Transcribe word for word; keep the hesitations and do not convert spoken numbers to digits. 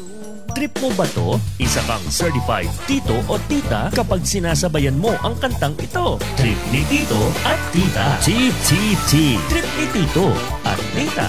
Trip mo ba to? Isa kang certified tito o tita kapag sinasabayan mo ang kantang ito. Trip ni Tito at Tita. T T T. Trip ni Tito at Tita.